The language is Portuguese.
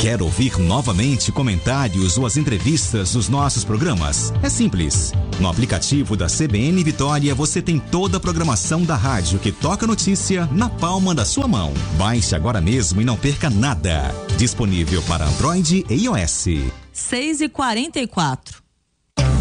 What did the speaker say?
Quer ouvir novamente comentários ou as entrevistas dos nossos programas? É simples. No aplicativo da CBN Vitória você tem toda a programação da rádio que toca notícia na palma da sua mão. Baixe agora mesmo e não perca nada. Disponível para Android e iOS. 6h44.